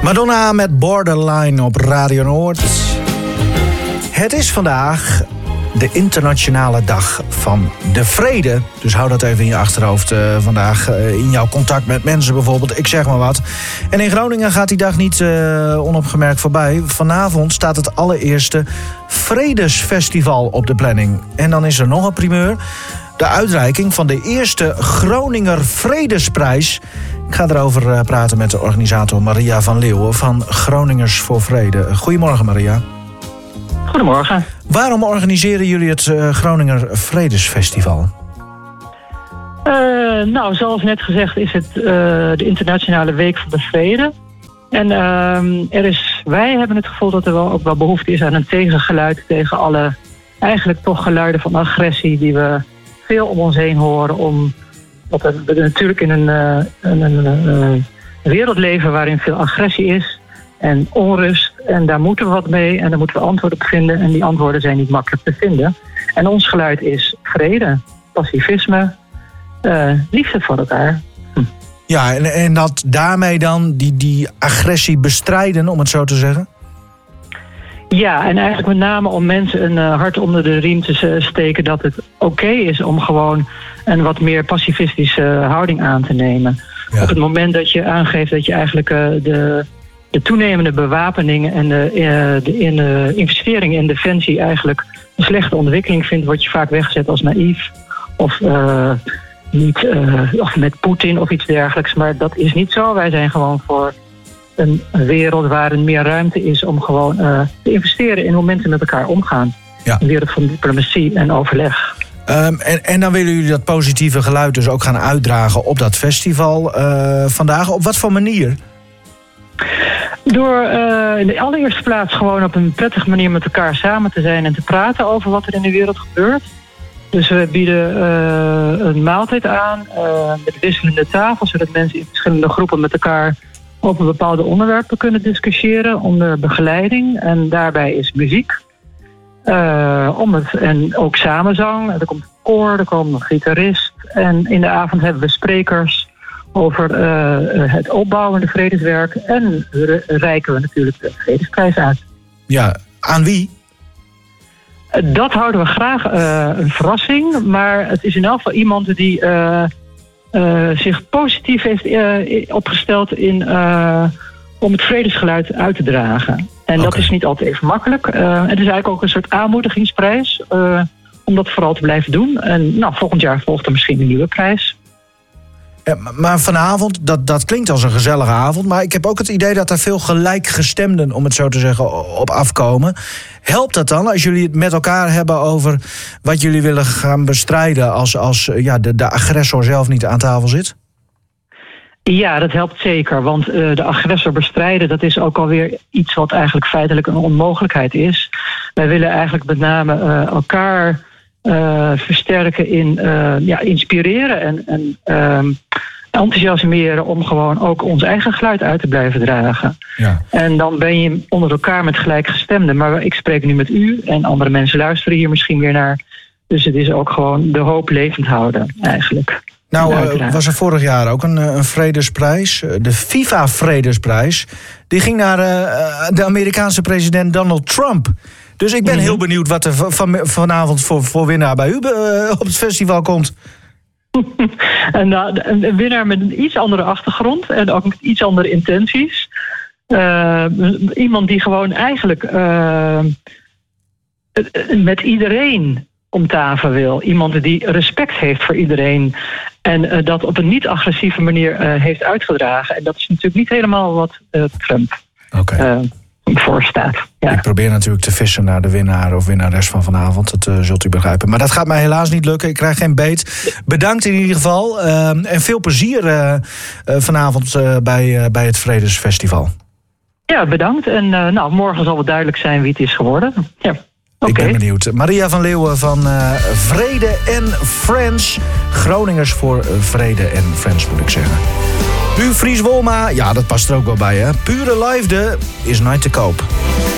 Madonna met Borderline op Radio Noord. Het is vandaag de internationale dag van de vrede. Dus hou dat even in je achterhoofd vandaag in jouw contact met mensen bijvoorbeeld. Ik zeg maar wat. En in Groningen gaat die dag niet onopgemerkt voorbij. Vanavond staat het allereerste Vredesfestival op de planning. En dan is er nog een primeur. De uitreiking van de eerste Groninger Vredesprijs. Ik ga erover praten met de organisator Maria van Leeuwen van Groningers voor Vrede. Goedemorgen, Maria. Goedemorgen. Waarom organiseren jullie het Groninger Vredesfestival? Zoals net gezegd is het de Internationale Week van de Vrede. En wij hebben het gevoel dat er wel ook wel behoefte is aan een tegengeluid tegen alle eigenlijk toch geluiden van agressie die we veel om ons heen horen. Omdat we natuurlijk in een wereld leven waarin veel agressie is en onrust. En daar moeten we wat mee en daar moeten we antwoorden op vinden. En die antwoorden zijn niet makkelijk te vinden. En ons geluid is vrede, pacifisme, liefde voor elkaar. Ja, en dat daarmee dan die agressie bestrijden, om het zo te zeggen? Ja, en eigenlijk met name om mensen een hart onder de riem te steken dat het oké is om gewoon een wat meer pacifistische houding aan te nemen. Ja. Op het moment dat je aangeeft dat je eigenlijk de toenemende bewapening en de investering in defensie eigenlijk een slechte ontwikkeling vindt, word je vaak weggezet als naïef of of met Poetin of iets dergelijks. Maar dat is niet zo. Wij zijn gewoon voor een wereld waarin meer ruimte is om gewoon te investeren in hoe mensen met elkaar omgaan. Ja. Een wereld van diplomatie en overleg. En dan willen jullie dat positieve geluid dus ook gaan uitdragen op dat festival vandaag. Op wat voor manier? Door in de allereerste plaats gewoon op een prettige manier met elkaar samen te zijn en te praten over wat er in de wereld gebeurt. Dus we bieden een maaltijd aan met wisselende tafels, zodat mensen in verschillende groepen met elkaar over bepaalde onderwerpen kunnen discussiëren onder begeleiding. En daarbij is muziek. En ook samenzang. Er komt een koor, er komt een gitarist. En in de avond hebben we sprekers over het opbouwende vredeswerk. En reiken we natuurlijk de Vredesprijs uit. Ja, aan wie? Dat houden we graag een verrassing. Maar het is in elk geval iemand die zich positief heeft opgesteld om het vredesgeluid uit te dragen. En dat is niet altijd even makkelijk. Het is eigenlijk ook een soort aanmoedigingsprijs om dat vooral te blijven doen. En volgend jaar volgt er misschien een nieuwe prijs. Ja, maar vanavond, dat klinkt als een gezellige avond, maar ik heb ook het idee dat er veel gelijkgestemden, om het zo te zeggen, op afkomen. Helpt dat dan als jullie het met elkaar hebben over wat jullie willen gaan bestrijden als de agressor zelf niet aan tafel zit? Ja, dat helpt zeker, want de agressor bestrijden, dat is ook alweer iets wat eigenlijk feitelijk een onmogelijkheid is. Wij willen eigenlijk met name elkaar versterken in inspireren en enthousiasmeren om gewoon ook ons eigen geluid uit te blijven dragen. Ja. En dan ben je onder elkaar met gelijkgestemden. Maar ik spreek nu met u en andere mensen luisteren hier misschien weer naar. Dus het is ook gewoon de hoop levend houden eigenlijk. Nou, was er vorig jaar ook een vredesprijs, de FIFA Vredesprijs. Die ging naar de Amerikaanse president Donald Trump. Dus ik ben heel benieuwd wat er vanavond voor winnaar bij u op het festival komt. Een winnaar met een iets andere achtergrond en ook met iets andere intenties. Iemand die gewoon eigenlijk met iedereen om tafel wil. Iemand die respect heeft voor iedereen en dat op een niet-agressieve manier heeft uitgedragen. En dat is natuurlijk niet helemaal wat Trump voorstaat. Ja. Ik probeer natuurlijk te vissen naar de winnaar of winnares van vanavond. Dat zult u begrijpen. Maar dat gaat mij helaas niet lukken. Ik krijg geen beet. Bedankt in ieder geval. En veel plezier vanavond bij het Vredesfestival. Ja, bedankt. En morgen zal het duidelijk zijn wie het is geworden. Ja. Ik ben benieuwd. Maria van Leeuwen van Vrede en Friends. Groningers voor Vrede en Friends, moet ik zeggen. Puur Fries Wolma, ja, dat past er ook wel bij, hè. Pure Liefde is nooit te koop.